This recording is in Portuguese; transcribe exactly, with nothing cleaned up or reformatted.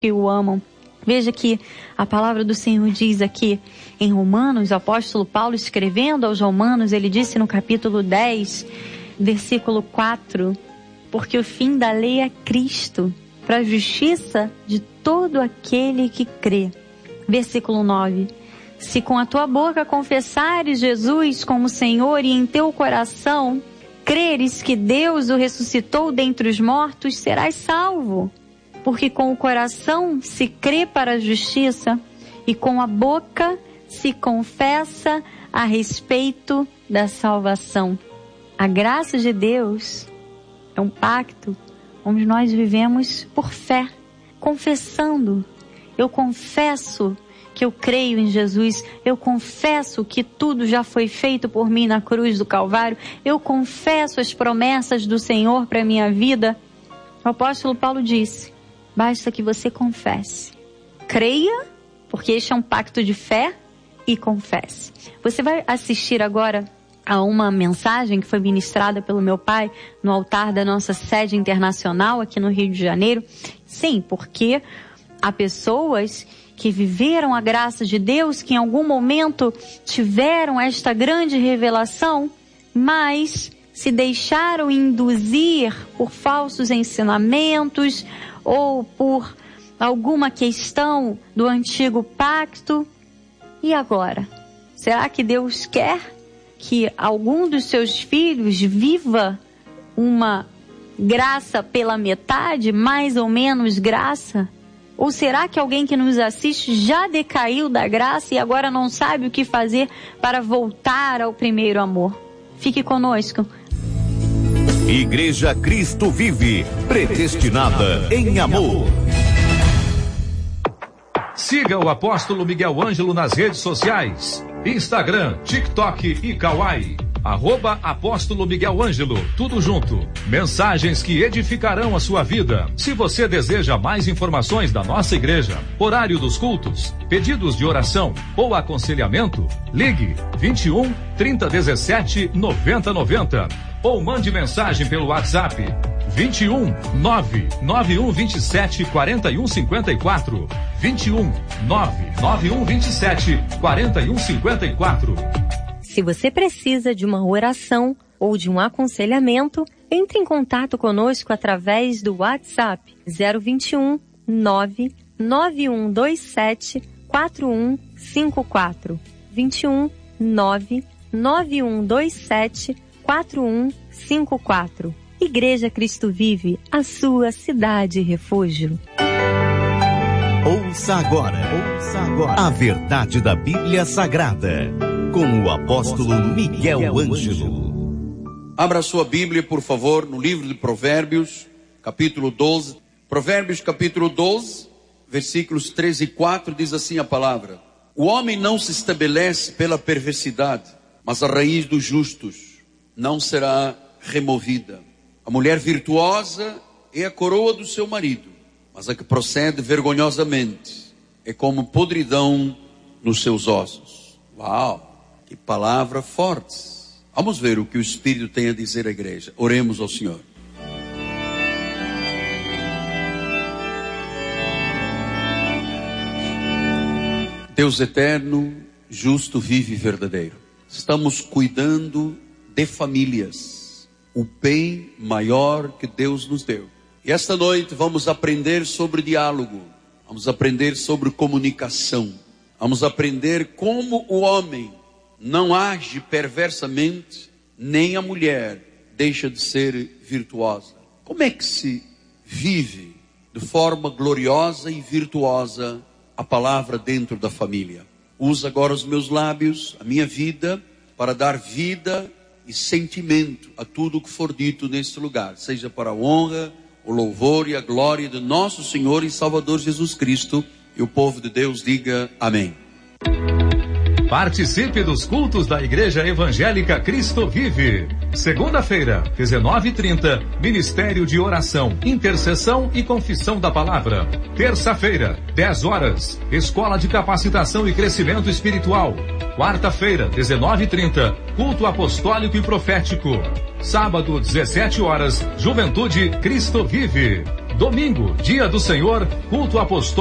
que o amam. Veja que a palavra do Senhor diz aqui em Romanos, o apóstolo Paulo escrevendo aos Romanos, ele disse no capítulo dez, versículo quatro, porque o fim da lei é Cristo, para a justiça de todo aquele que crê. Versículo nove, se com a tua boca confessares Jesus como Senhor e em teu coração creres que Deus o ressuscitou dentre os mortos, serás salvo. Porque com o coração se crê para a justiça e com a boca se confessa a respeito da salvação. A graça de Deus é um pacto onde nós vivemos por fé, confessando. Eu confesso que eu creio em Jesus, eu confesso que tudo já foi feito por mim na cruz do Calvário, eu confesso as promessas do Senhor para a minha vida. O apóstolo Paulo disse, basta que você confesse. Creia, porque este é um pacto de fé, e confesse. Você vai assistir agora a uma mensagem que foi ministrada pelo meu pai no altar da nossa sede internacional aqui no Rio de Janeiro. Sim, porque há pessoas que viveram a graça de Deus, que em algum momento tiveram esta grande revelação, mas se deixaram induzir por falsos ensinamentos ou por alguma questão do antigo pacto. E agora? Será que Deus quer que algum dos seus filhos viva uma graça pela metade, mais ou menos graça? Ou será que alguém que nos assiste já decaiu da graça e agora não sabe o que fazer para voltar ao primeiro amor? Fique conosco. Igreja Cristo Vive, predestinada em amor. Siga o apóstolo Miguel Ângelo nas redes sociais, Instagram, TikTok e Kawaii. Arroba Apóstolo Miguel Ângelo, tudo junto. Mensagens que edificarão a sua vida. Se você deseja mais informações da nossa igreja, horário dos cultos, pedidos de oração ou aconselhamento, ligue vinte e um, trinta, dezessete, noventa, noventa ou mande mensagem pelo WhatsApp vinte e um, nove nove um vinte e sete, quarenta e um cinquenta e quatro, vinte e um, nove nove um vinte e sete, quarenta e um cinquenta e quatro. Se você precisa de uma oração ou de um aconselhamento, entre em contato conosco através do WhatsApp zero vinte e um, nove nove um dois sete, quatro um cinco quatro, vinte e um, nove nove um dois sete, quatro um cinco quatro. Igreja Cristo Vive, a sua cidade refúgio. Ouça agora, ouça agora a verdade da Bíblia Sagrada, com o apóstolo Miguel Ângelo. Abra sua Bíblia, por favor, no livro de Provérbios, capítulo doze. Provérbios, capítulo doze, versículos treze e quatro, diz assim a palavra: o homem não se estabelece pela perversidade, mas a raiz dos justos não será removida. A mulher virtuosa é a coroa do seu marido, mas a que procede vergonhosamente é como podridão nos seus ossos. Uau, que palavra forte. Vamos ver o que o Espírito tem a dizer à igreja. Oremos ao Senhor. Deus eterno, justo, vivo e verdadeiro, estamos cuidando de famílias, o bem maior que Deus nos deu. E esta noite vamos aprender sobre diálogo, vamos aprender sobre comunicação, vamos aprender como o homem não age perversamente, nem a mulher deixa de ser virtuosa. Como é que se vive de forma gloriosa e virtuosa a palavra dentro da família? Usa agora os meus lábios, a minha vida, para dar vida e sentimento a tudo o que for dito neste lugar, seja para a honra, o louvor e a glória de nosso Senhor e Salvador Jesus Cristo. E o povo de Deus diga amém. Participe dos cultos da Igreja Evangélica Cristo Vive. Segunda-feira, dezenove e trinta, Ministério de Oração, Intercessão e Confissão da Palavra. Terça-feira, dez horas, Escola de Capacitação e Crescimento Espiritual. Quarta-feira, dezenove e trinta, Culto Apostólico e Profético. Sábado, dezessete horas, Juventude Cristo Vive. Domingo, dia do Senhor, culto apostólico.